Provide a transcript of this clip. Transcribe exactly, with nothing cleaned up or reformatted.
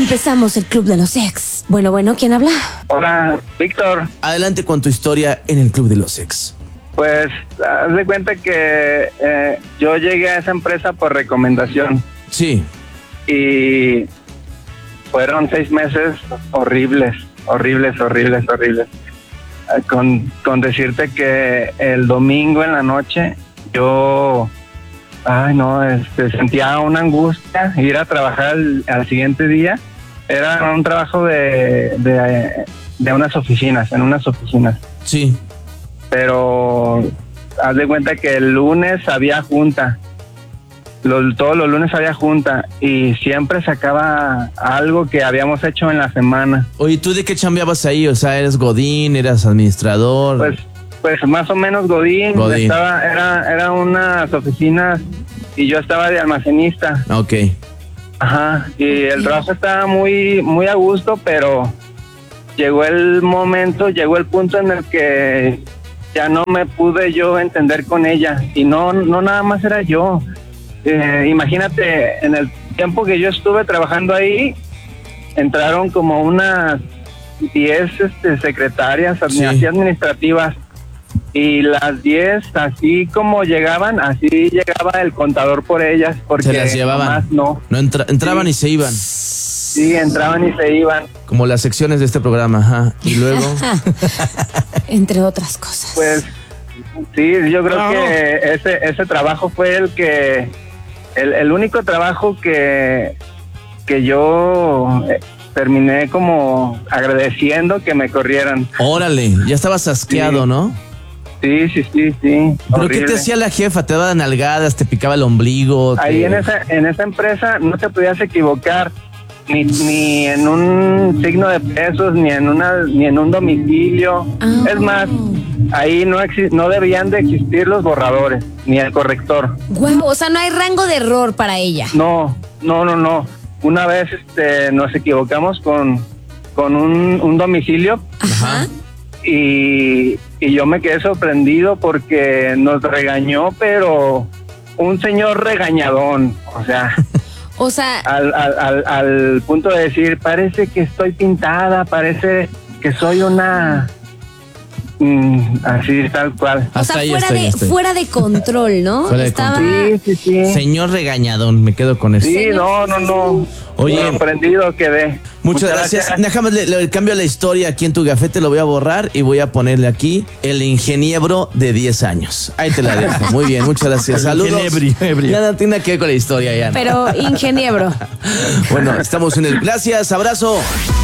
Empezamos el Club de los Ex. Bueno, bueno, ¿quién habla? Hola, Víctor. Adelante con tu historia en el Club de los Ex. Pues, haz de cuenta que eh, yo llegué a esa empresa por recomendación. Sí. Y fueron seis meses horribles, horribles, horribles, horribles. Eh, Con, con decirte que el domingo en la noche yo, ay no, este, sentía una angustia ir a trabajar al, al siguiente día. Era un trabajo de, de, de unas oficinas, en unas oficinas. Sí. Pero haz de cuenta que el lunes había junta. Los, todos los lunes había junta y siempre sacaba algo que habíamos hecho en la semana. Oye, ¿tú de qué chambeabas ahí? O sea, ¿eres godín? ¿Eras administrador? Pues, pues más o menos godín. Godín. Estaba, era, era unas oficinas y yo estaba de almacenista. Ok. Ajá. Y el trabajo estaba muy, muy a gusto, pero llegó el momento, llegó el punto en el que ya no me pude yo entender con ella. Y no, no nada más era yo. Eh, imagínate, en el tiempo que yo estuve trabajando ahí, entraron como unas diez este, secretarias Sí. así administrativas. Y las diez, así como llegaban, así llegaba el contador por ellas, porque Se las llevaban. nomás no. No entra- entraban Sí. y se iban. Sí, entraban y se iban. Como las secciones de este programa, ajá. Y luego. Entre otras cosas. Pues sí, yo creo Claro. que ese ese trabajo fue el que el, el único trabajo que que yo eh, terminé como agradeciendo que me corrieran. Órale, ya estabas asqueado, Sí. ¿no? Sí, sí, sí, sí. ¿Pero qué horrible. te hacía la jefa? ¿Te daba nalgadas? ¿Te picaba el ombligo? Ahí te- en esa en esa empresa no te podías equivocar ni, ni en un signo de pesos, ni en una ni en un domicilio. Ah. Es más, ahí no exi- no debían de existir los borradores ni el corrector. Guau, o sea, no hay rango de error para ella. No, no, no, no. Una vez este nos equivocamos con con un, un domicilio Ajá. y, y yo me quedé sorprendido porque nos regañó, pero un señor regañadón, o sea, O sea, al, al, al, al punto de decir, parece que estoy pintada, parece que soy una... mm, así, tal cual. o Hasta sea ahí fuera, estoy, de, estoy. fuera de control, ¿no? Fuera de Estaba... Sí, sí, sí. Señor regañadón, me quedo con eso. Sí, no, no, no. Oye. Sorprendido quedé. Muchas gracias. Déjame, le, le cambio la historia aquí en tu gafete, lo voy a borrar y voy a ponerle aquí el ingeniero de diez años. Ahí te la dejo. Muy bien, muchas gracias. Saludos. Ingeniebrio. Ya no tiene nada que ver con la historia ya. ¿no? Pero ingeniero. Bueno, estamos en el... Gracias, abrazo.